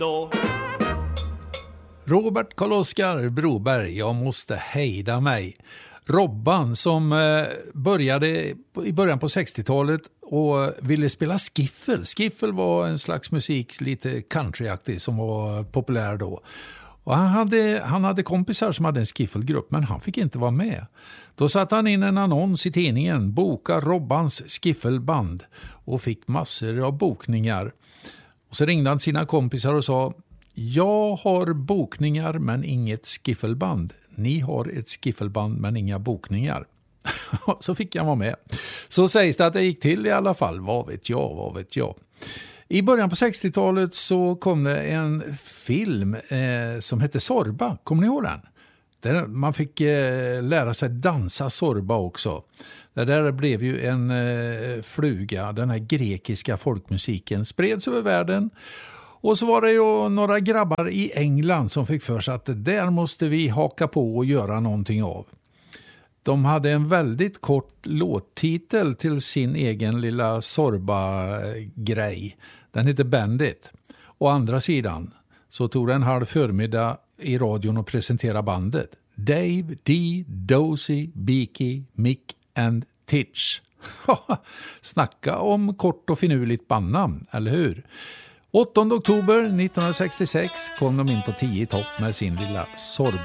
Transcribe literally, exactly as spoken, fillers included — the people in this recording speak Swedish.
då. Robert Karl-Oskar Broberg, jag måste hejda mig. Robban som eh, började i början på sextiotalet och ville spela skiffel. Skiffel var en slags musik, lite countryaktig, som var populär då. Och han hade, han hade kompisar som hade en skiffelgrupp, men han fick inte vara med. Då satte han in en annons i tidningen, boka Robbans skiffelband, och fick massor av bokningar. Och så ringde han sina kompisar och sa: jag har bokningar men inget skiffelband. Ni har ett skiffelband men inga bokningar. Så fick jag vara med. Så sägs det att det gick till i alla fall. Vad vet jag, vad vet jag. I början på sextiotalet så kom det en film eh, som hette Zorba. Kommer ni ihåg den? Där man fick eh, lära sig dansa Zorba också. Det där blev ju en eh, fluga. Den här grekiska folkmusiken spreds över världen. Och så var det ju några grabbar i England som fick för sig att det där måste vi haka på och göra någonting av. De hade en väldigt kort låttitel till sin egen lilla Zorba-grej. Den heter Bandit. Å andra sidan så tog det en halv förmiddag i radion och presenterade bandet. Dave, D, Dozy, Beaky, Mick and Titch. Snacka om kort och finurligt bandnamn, eller hur? åttonde oktober nittonhundrasextiosex kom de in på tio i topp med sin lilla Zorba.